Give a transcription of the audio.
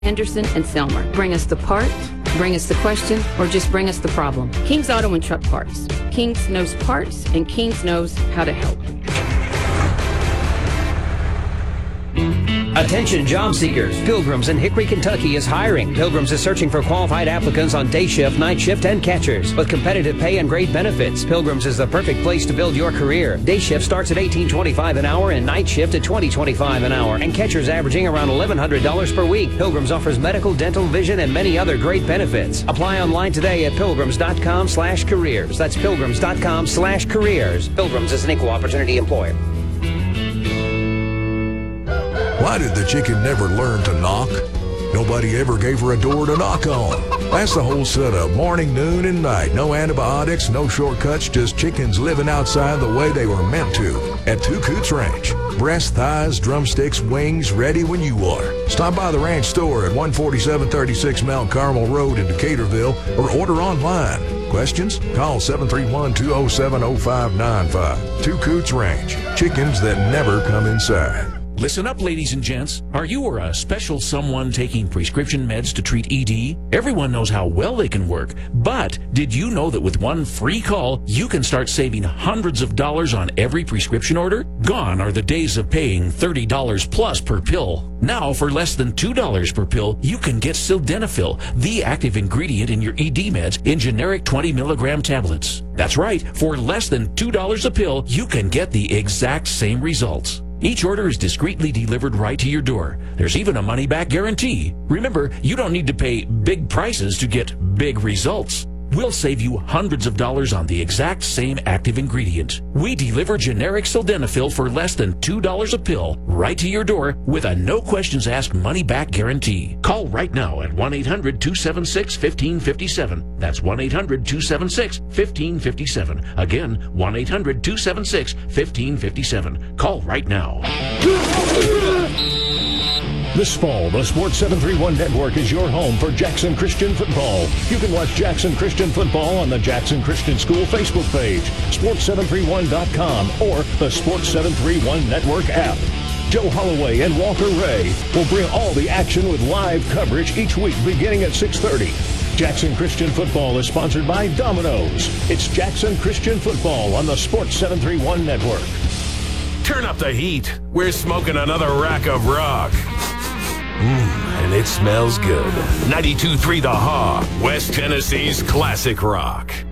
Henderson and Selmer. Bring us the part, bring us the question, or just bring us the problem. King's Auto and Truck Parts. King's knows parts, and King's knows how to help. Attention job seekers. Pilgrims in Hickory, Kentucky is hiring. Pilgrims is searching for qualified applicants on day shift, night shift, and catchers. With competitive pay and great benefits, Pilgrims is the perfect place to build your career. Day shift starts at $18.25 an hour and night shift at $20.25 an hour. And catchers averaging around $1,100 per week. Pilgrims offers medical, dental, vision, and many other great benefits. Apply online today at pilgrims.com/careers. That's pilgrims.com/careers. Pilgrims is an equal opportunity employer. Why did the chicken never learn to knock? Nobody ever gave her a door to knock on. That's the whole setup. Morning, noon, and night. No antibiotics, no shortcuts, just chickens living outside the way they were meant to. At Two Coots Ranch. Breast, thighs, drumsticks, wings, ready when you are. Stop by the ranch store at 14736 Mount Carmel Road in Decaturville or order online. Questions? Call 731-207-0595. Two Coots Ranch. Chickens that never come inside. Listen up, ladies and gents. Are you or a special someone taking prescription meds to treat ED? Everyone knows how well they can work, but did you know that with one free call, you can start saving hundreds of dollars on every prescription order? Gone are the days of paying $30 plus per pill. Now, for less than $2 per pill, you can get Sildenafil, the active ingredient in your ED meds, in generic 20 milligram tablets. That's right, for less than $2 a pill, you can get the exact same results. Each order is discreetly delivered right to your door. There's even a money-back guarantee. Remember, you don't need to pay big prices to get big results. We'll save you hundreds of dollars on the exact same active ingredient. We deliver generic Sildenafil for less than $2 a pill right to your door with a no-questions-asked money-back guarantee. Call right now at 1-800-276-1557. That's 1-800-276-1557. Again, 1-800-276-1557. Call right now. This fall, the Sports 731 Network is your home for Jackson Christian football. You can watch Jackson Christian football on the Jackson Christian School Facebook page, sports731.com, or the Sports 731 Network app. Joe Holloway and Walter Ray will bring all the action with live coverage each week beginning at 6:30. Jackson Christian football is sponsored by Domino's. It's Jackson Christian football on the Sports 731 Network. Turn up the heat. We're smoking another rack of rock. And it smells good. 92.3 The Hog, West Tennessee's classic rock.